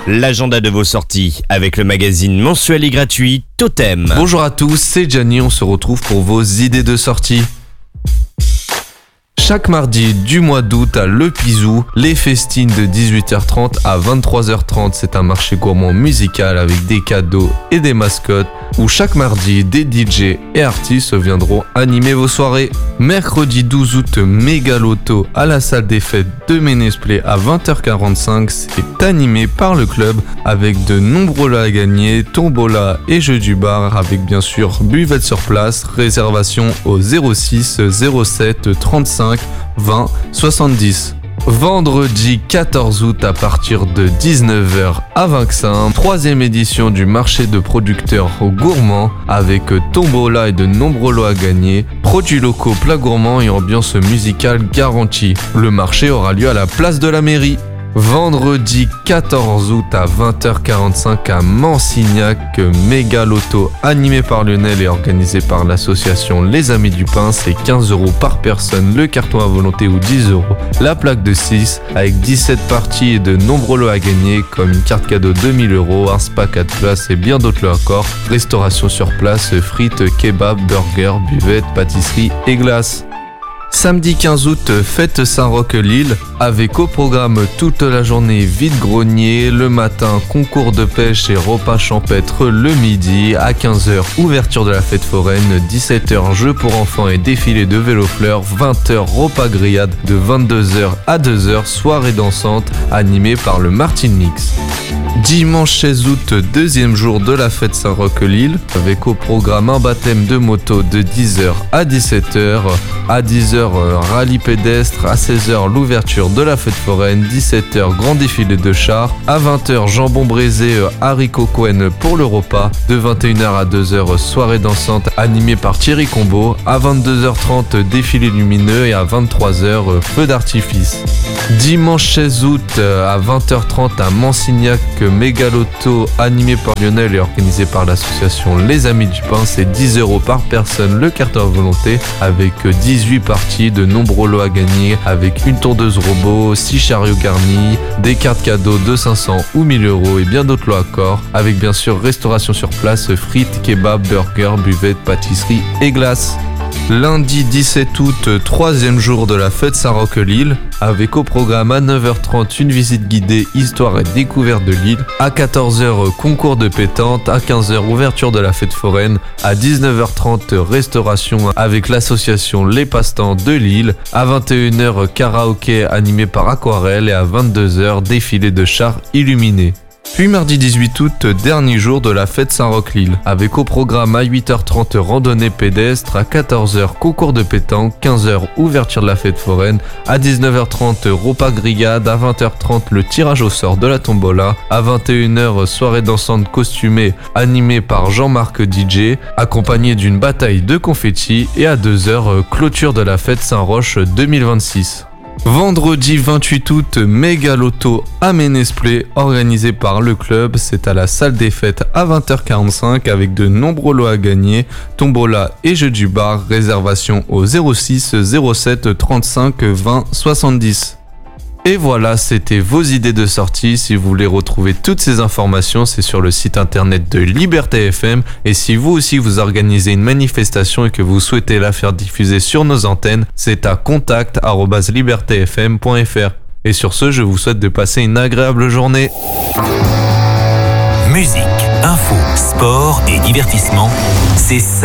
L'agenda de vos sorties avec le magazine mensuel et gratuit Totem. Bonjour à tous, c'est Gianni, on se retrouve pour vos idées de sortie. Chaque mardi du mois d'août à Le Pizou, les festines de 18h30 à 23h30. C'est un marché gourmand musical avec des cadeaux et des mascottes où chaque mardi, des DJ et artistes viendront animer vos soirées. Mercredi 12 août, Mégaloto à la salle des fêtes de Ménésplé à 20h45. C'est animé par le club avec de nombreux lots à gagner, tombola et jeux du bar avec bien sûr buvette sur place. Réservation au 06 07 35 20 70. Vendredi 14 août à partir de 19h à Vinxin, 3e édition du marché de producteurs gourmands avec tombola et de nombreux lots à gagner, produits locaux, plats gourmands et ambiance musicale garantie. Le marché aura lieu à la place de la mairie. Vendredi 14 août à 20h45 à Mansignac, Mégaloto animé par Lionel et organisé par l'association Les Amis du Pain. C'est 15 € par personne, le carton à volonté ou 10 €. La plaque de 6 avec 17 parties et de nombreux lots à gagner comme une carte cadeau 2000 €, un spa 4 places et bien d'autres lots encore. Restauration sur place, frites, kebab, burgers, buvettes, pâtisserie et glaces. Samedi 15 août, fête Saint-Roch-Lille, avec au programme toute la journée vide-grenier, le matin concours de pêche et repas champêtre le midi, à 15h ouverture de la fête foraine, 17h jeux pour enfants et défilé de vélo-fleurs, 20h repas grillade de 22h à 2h, soirée dansante animée par le Martin Mix. Dimanche 16 août, deuxième jour de la fête Saint-Roch-Lille, avec au programme un baptême de moto de 10h à 17h. À 10h, rallye pédestre. À 16h, l'ouverture de la fête foraine. 17h, grand défilé de chars. À 20h, jambon braisé, haricots Cohen pour le repas. De 21h à 2h, soirée dansante animée par Thierry Combo. À 22h30, défilé lumineux et à 23h, feu d'artifice. Dimanche 16 août à 20h30 à Mansignac, Mégaloto animé par Lionel et organisé par l'association Les Amis du Pain. C'est 10 € par personne, le carton à volonté avec 18 parties, de nombreux lots à gagner avec une tondeuse robot, 6 chariots garnis, des cartes cadeaux de 500 ou 1000 € et bien d'autres lots à corps avec bien sûr restauration sur place, frites, kebab, burgers, buvettes, pâtisserie et glaces. Lundi 17 août, 3e jour de la fête Saint-Roch-Lille, avec au programme à 9h30 une visite guidée histoire et découverte de Lille, à 14h concours de pétanque, à 15h ouverture de la fête foraine, à 19h30 restauration avec l'association Les Passe-Temps de Lille, à 21h karaoké animé par Aquarelle et à 22h défilé de chars illuminés. Puis mardi 18 août, dernier jour de la fête Saint-Roch-Lille, avec au programme à 8h30 randonnée pédestre, à 14h concours de pétanque, 15h ouverture de la fête foraine, à 19h30 repas grillade, à 20h30 le tirage au sort de la tombola, à 21h soirée dansante costumée animée par Jean-Marc DJ, accompagnée d'une bataille de confettis et à 2h clôture de la fête Saint-Roch 2026. Vendredi 28 août, Mégaloto à Ménésplé, organisé par le club. C'est à la salle des fêtes à 20h45 avec de nombreux lots à gagner, tombola et jeux du bar. Réservation au 06 07 35 20 70. Et voilà, c'était vos idées de sortie. Si vous voulez retrouver toutes ces informations, c'est sur le site internet de Liberté FM. Et si vous aussi vous organisez une manifestation et que vous souhaitez la faire diffuser sur nos antennes, c'est à contact@libertefm.fr. Et sur ce, je vous souhaite de passer une agréable journée. Musique, info, sport et divertissement, c'est ça.